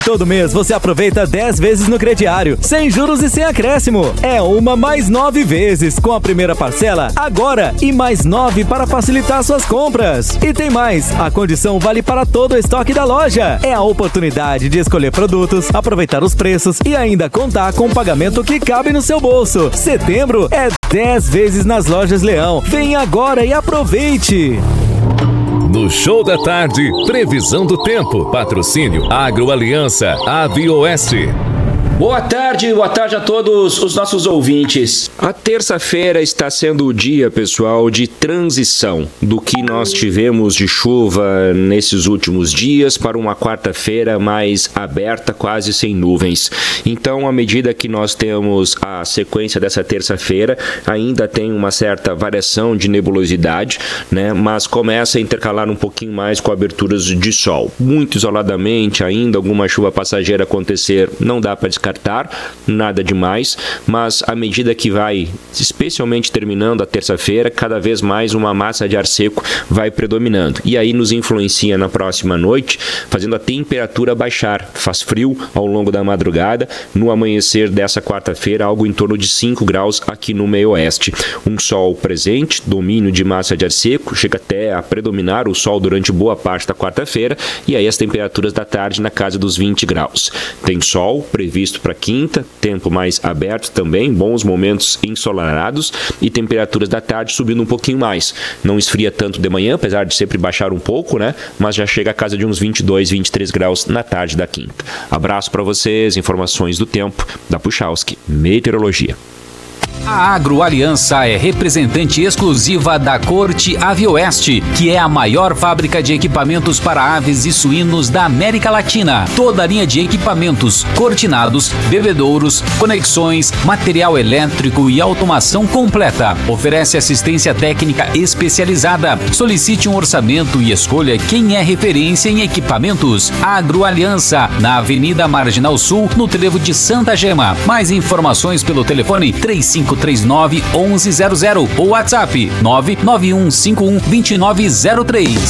Todo mês você aproveita 10 vezes no crediário, sem juros e sem acréscimo. É uma mais 9 vezes, com a primeira parcela agora e mais 9 para facilitar suas compras. E tem mais, a condição vale para todo o estoque da loja. É a oportunidade de escolher produtos, aproveitar os preços e ainda contar com um pagamento que cabe no seu bolso. Setembro é 10 vezes nas lojas Leão. Vem agora e aproveite! No Show da Tarde, previsão do tempo. Patrocínio Agroaliança, Avioeste. Boa tarde a todos os nossos ouvintes. A terça-feira está sendo o dia, pessoal, de transição do que nós tivemos de chuva nesses últimos dias para uma quarta-feira mais aberta, quase sem nuvens. Então, à medida que nós temos a sequência dessa terça-feira, ainda tem uma certa variação de nebulosidade, né? Mas começa a intercalar um pouquinho mais com aberturas de sol. Muito isoladamente, ainda alguma chuva passageira acontecer, não dá para descartar nada demais, mas à medida que vai, especialmente terminando a terça-feira, cada vez mais uma massa de ar seco vai predominando. E aí nos influencia na próxima noite, fazendo a temperatura baixar. Faz frio ao longo da madrugada, no amanhecer dessa quarta-feira, algo em torno de 5 graus aqui no meio oeste. Um sol presente, domínio de massa de ar seco, chega até a predominar o sol durante boa parte da quarta-feira, e aí as temperaturas da tarde na casa dos 20 graus. Tem sol previsto para quinta, tempo mais aberto também, bons momentos ensolarados e temperaturas da tarde subindo um pouquinho mais. Não esfria tanto de manhã, apesar de sempre baixar um pouco, né? Mas já chega a casa de uns 22, 23 graus na tarde da quinta. Abraço para vocês, informações do tempo da Puchalski Meteorologia. A Agroaliança é representante exclusiva da Corte Avioeste, que é a maior fábrica de equipamentos para aves e suínos da América Latina. Toda a linha de equipamentos, cortinados, bebedouros, conexões, material elétrico e automação completa. Oferece assistência técnica especializada. Solicite um orçamento e escolha quem é referência em equipamentos. Agroaliança, na Avenida Marginal Sul, no trevo de Santa Gema. Mais informações pelo telefone 3539-1100 ou WhatsApp 99151-2903.